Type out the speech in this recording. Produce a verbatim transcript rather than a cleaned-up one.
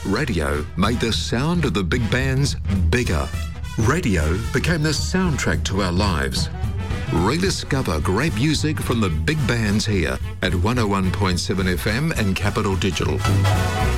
Radio made the sound of the big bands bigger. Radio became the soundtrack to our lives. Rediscover great music from the big bands here at one oh one point seven F M and Capital Digital.